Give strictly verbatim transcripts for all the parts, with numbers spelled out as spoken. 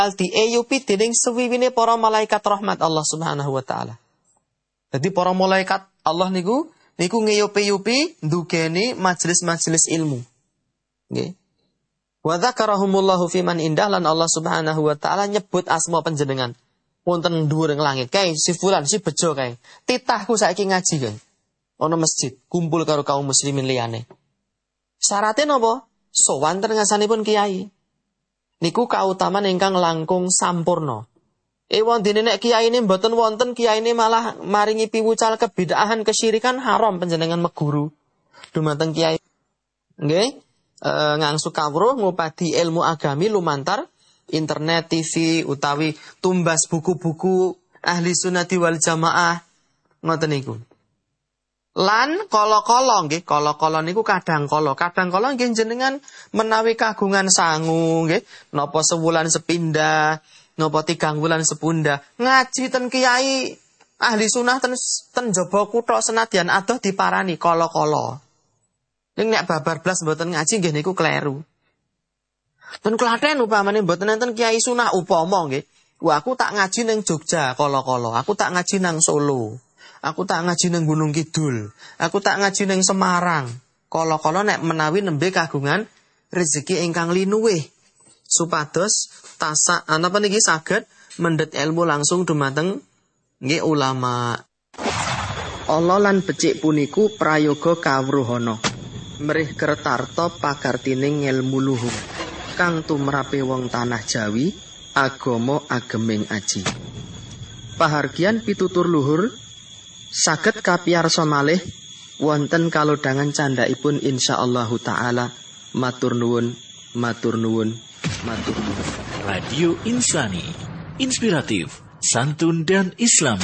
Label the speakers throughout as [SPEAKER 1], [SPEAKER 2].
[SPEAKER 1] dieyupi dening sewiwine para malaikat rahmat Allah Subhanahu wa taala. Jadi para malaikat Allah niku niku ngeyupi-yupi ndugeni majelis-majelis ilmu. Nggih. Wa dzakarahumullahu fiman indah lan Allah Subhanahu wa taala nyebut asma panjenengan wonten dhuwur ing langit. Kae si fulan si bejo kae. Titahku saiki ngaji kae. Ana masjid kumpul karo kaum muslimin liyane. Syaratnya napa? Sowan ten ngasanipun kiai. Niku kautaman ingkang langkung sampurna. Ewon dene nek kiyaine mboten wonten, kiyaine malah maringi piwucal kebid'ahan kesyirikan haram panjenengan meguru dumateng kiai. Nggih, e, ngangsu kawruh ngupadi ilmu agami lumantar internet, T V utawi tumbas buku-buku ahli sunnati wal jamaah ngoten niku. Lan kala-kala nggih, kala-kala niku kadang kala, kadang kala nggih jenengan menawi kagungan sangu nggih, napa sewulan sepindah, napa tigang wulan sepunda, ngaji ten kiai ahli sunnah ten ten jaba kutha senadyan adoh diparani kala-kala. Ning nek babar blas mboten ngaji nggih niku kleru. Ten Klaten upamane mboten enten kiai sunnah upama nggih. Wah aku tak ngaji ning Jogja kala-kala, aku tak ngaji nang Solo. Aku tak ngaji nang Gunung Kidul. Aku tak ngaji nang Semarang. Kala-kala nek menawi nembe kagungan rezeki ingkang linuwih supados tasak napa niki saged mendhet ilmu langsung dumateng nggih ulama. Allah lan becik puniku prayoga kawruhana. Mrih kertarta pagartining ilmu luhur kang tumrape wong tanah Jawi agama ageming aji. Pahargian pitutur luhur saged kapiyarsa malih wonten kalodhangan candhaipun insyaallahu taala. Matur nuwun, matur nuwun, matur nuwun.
[SPEAKER 2] Radio Insani, inspiratif, santun dan islami.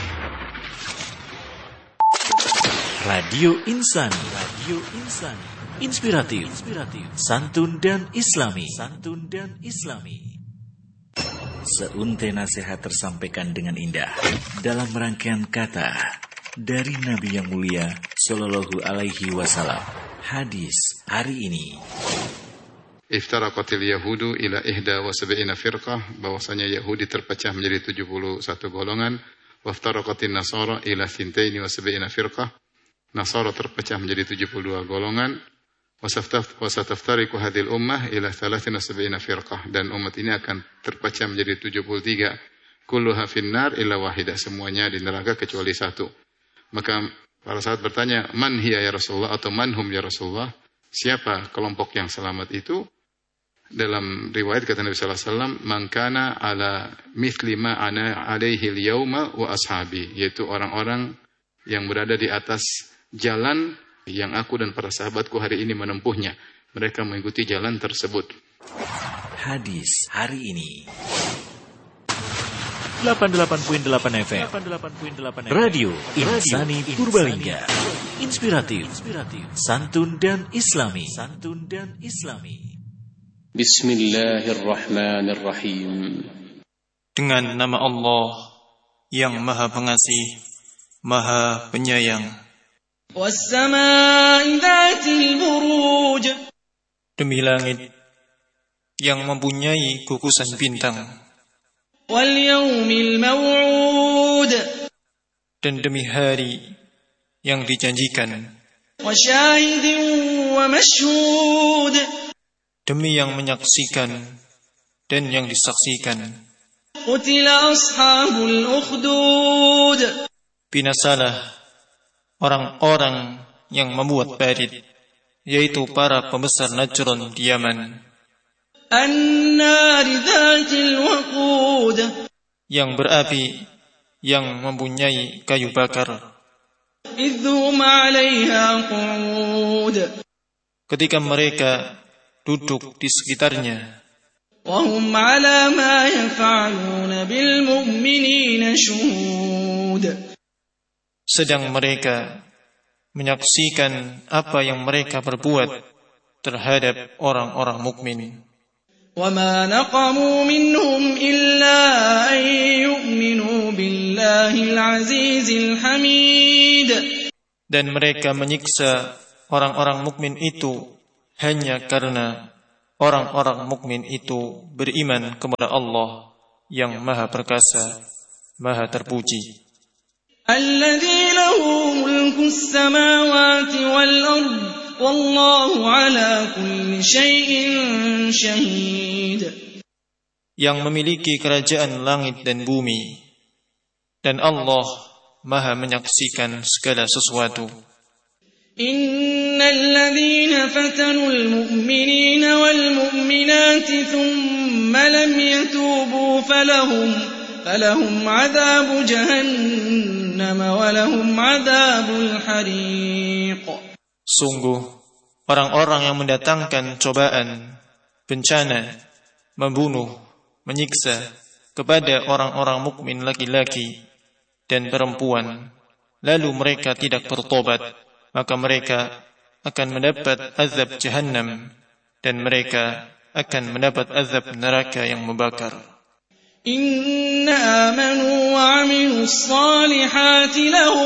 [SPEAKER 2] Radio Insani, Radio Insani, inspiratif, inspiratif, santun dan islami, santun dan islami. Seuntai nasihat tersampaikan dengan indah dalam rangkaian kata dari Nabi yang mulia Sallallahu Alaihi Wasallam. Hadis hari ini.
[SPEAKER 3] Iftaraqatil Yahudu ila ihda wa sab'ina firqah, bahwasanya Yahudi terpecah menjadi tujuh puluh satu golongan. Waftaraqatin Nasara ila thintaini wa sab'ina firqah, Nasara terpecah menjadi tujuh puluh dua golongan. Wasataftariqu hadhil ummah ila thalathin wa sab'ina firqah, dan umat ini akan terpecah menjadi tujuh puluh tiga. Kulluha finnar illa wahidah, semuanya di neraka kecuali satu. Maka para sahabat bertanya, man hiya ya Rasulullah, atau man hum ya Rasulullah, siapa kelompok yang selamat itu? Dalam riwayat kata Nabi sallallahu alaihi wasallam, man kana ala mithli ma ana alaihi al-yauma wa ashabi, yaitu orang-orang yang berada di atas jalan yang aku dan para sahabatku hari ini menempuhnya. Mereka mengikuti jalan tersebut.
[SPEAKER 2] Hadis hari ini. delapan puluh delapan koma delapan F M Radio Insani Purbalingga. Inspiratif, santun dan islami, santun dan islami.
[SPEAKER 4] Bismillahirrahmanirrahim.
[SPEAKER 5] Dengan nama Allah yang Maha Pengasih, Maha Penyayang.
[SPEAKER 4] Was-samaa'i dzatil buruj.
[SPEAKER 5] Demi langit yang mempunyai gugusan bintang.
[SPEAKER 4] Wal yaumil maw'ud.
[SPEAKER 5] Dan demi hari yang dijanjikan.
[SPEAKER 4] Wa syahidin wa mashhud.
[SPEAKER 5] Demi yang menyaksikan dan yang disaksikan.
[SPEAKER 4] Qutila ashabul ukhdud.
[SPEAKER 5] Binasalah orang-orang yang membuat badit, yaitu para pembesar Najran di Yaman.
[SPEAKER 4] An-nari dzatil waqud.
[SPEAKER 5] Yang berapi, yang mempunyai kayu bakar.
[SPEAKER 4] Idhum 'alaiha qu'ud.
[SPEAKER 5] Ketika mereka duduk di sekitarnya.
[SPEAKER 4] Wa hum 'ala ma yaf'aluna bil mu'minina syuhud.
[SPEAKER 5] Sedang mereka menyaksikan apa yang mereka perbuat terhadap orang-orang mukmin.
[SPEAKER 4] وَمَا نَقَمُوا مِنْهُمْ إِلَّا أَنْ يُؤْمِنُوا بِاللَّهِ الْعَزِيزِ الْحَمِيدِ.
[SPEAKER 5] Dan mereka menyiksa orang-orang mukmin itu hanya karena orang-orang mukmin itu beriman kepada Allah yang Maha Perkasa, Maha Terpuji.
[SPEAKER 4] Alladzi lahu mulku as-samawati wal ard wallahu ala kulli syai'in syahid.
[SPEAKER 5] Yang memiliki kerajaan langit dan bumi, dan Allah Maha menyaksikan segala sesuatu.
[SPEAKER 4] Innal ladzina fatanul mu'minina wal mu'minati thumma lam yatubu falahum falahum 'adzabu jahannam wa lahum 'adzabul hariq.
[SPEAKER 5] Sungguh orang-orang yang mendatangkan cobaan, bencana, membunuh, menyiksa kepada orang-orang mukmin laki-laki dan perempuan, lalu mereka tidak bertobat, maka mereka akan mendapat azab jahannam dan mereka akan mendapat azab neraka yang membakar.
[SPEAKER 4] Inna amanu wa 'amilus salihati lahum